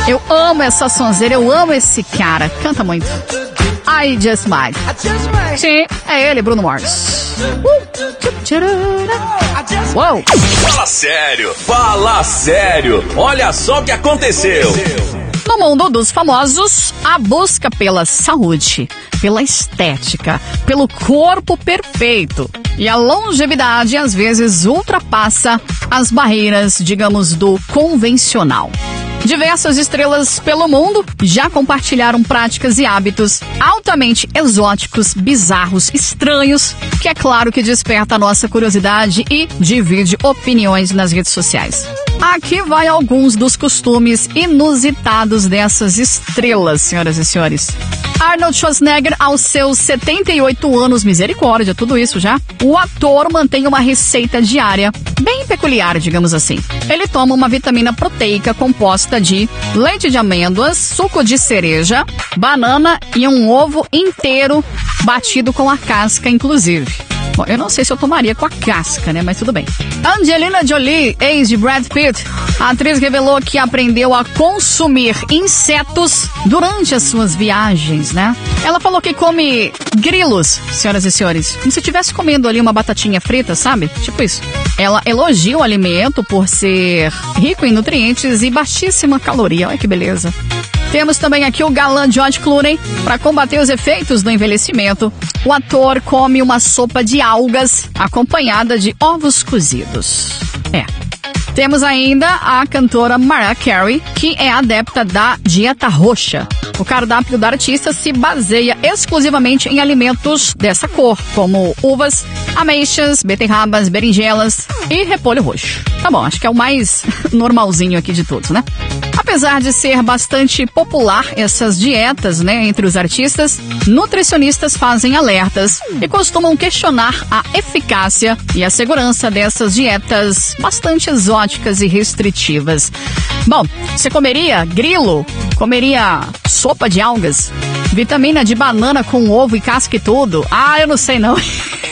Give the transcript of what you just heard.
Eu amo essa sonzeira, eu amo esse cara. Canta muito. I Just Might. Sim, é ele, Bruno Mars. Uou. Fala sério. Olha só o que aconteceu. No mundo dos famosos, a busca pela saúde, pela estética, pelo corpo perfeito e a longevidade às vezes ultrapassa as barreiras, digamos, do convencional. Diversas estrelas pelo mundo já compartilharam práticas e hábitos altamente exóticos, bizarros, estranhos, que é claro que desperta a nossa curiosidade e divide opiniões nas redes sociais. Aqui vai alguns dos costumes inusitados dessas estrelas, senhoras e senhores. Arnold Schwarzenegger, aos seus 78 anos, misericórdia, tudo isso já, o ator mantém uma receita diária bem peculiar, digamos assim. Ele toma uma vitamina proteica composta de leite de amêndoas, suco de cereja, banana e um ovo inteiro batido com a casca, inclusive. Bom, eu não sei se eu tomaria com a casca, né? Mas tudo bem. Angelina Jolie, ex de Brad Pitt, a atriz revelou que aprendeu a consumir insetos durante as suas viagens, né? Ela falou que come grilos, senhoras e senhores, como se estivesse comendo ali uma batatinha frita, sabe? Tipo isso. Ela elogia o alimento por ser rico em nutrientes e baixíssima caloria. Olha que beleza. Temos também aqui o galã George Clooney. Para combater os efeitos do envelhecimento, o ator come uma sopa de algas acompanhada de ovos cozidos. Temos ainda a cantora Mariah Carey, que é adepta da dieta roxa. O cardápio da artista se baseia exclusivamente em alimentos dessa cor, como uvas, ameixas, beterrabas, berinjelas e repolho roxo. Tá bom, acho que é o mais normalzinho aqui de todos, né? Apesar de ser bastante popular essas dietas, né, entre os artistas, nutricionistas fazem alertas e costumam questionar a eficácia e a segurança dessas dietas bastante exóticas e restritivas. Bom, você comeria grilo? Comeria sopa de algas? Vitamina de banana com ovo e casca e tudo? Ah, eu não sei não.